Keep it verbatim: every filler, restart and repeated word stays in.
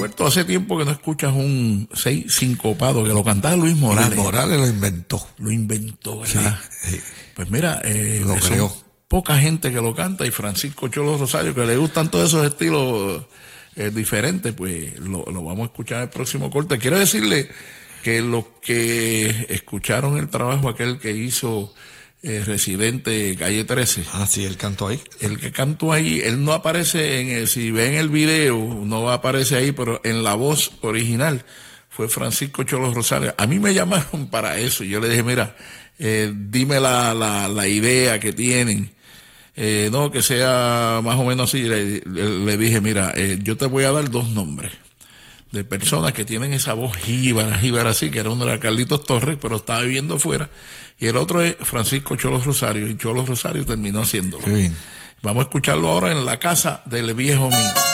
Roberto, hace tiempo que no escuchas un seis sincopado, que lo cantaba Luis Morales. Luis Morales lo inventó. Lo inventó, ¿verdad? Sí, sí. Pues mira, eh, lo creó. Poca gente que lo canta, y Francisco Cholo Rosario, que le gustan todos esos estilos eh, diferentes, pues lo, lo vamos a escuchar en el próximo corte. Quiero decirle que los que escucharon el trabajo aquel que hizo eh, Residente Calle trece. Ah, sí, él cantó ahí. El que cantó ahí, él no aparece en el, si ven el video, no aparece ahí, pero en la voz original fue Francisco Cholo Rosario. A mí me llamaron para eso, y yo le dije, mira, eh, dime la, la, la idea que tienen. Eh, no, que sea más o menos así. Le, le, le dije, mira, eh, yo te voy a dar dos nombres de personas que tienen esa voz jíbara, jíbara así, que era uno era Carlitos Torres, pero estaba viviendo fuera, y el otro es Francisco Cholo Rosario, y Cholo Rosario terminó haciéndolo. Qué bien. Vamos a escucharlo ahora en La Casa del Viejo Mío.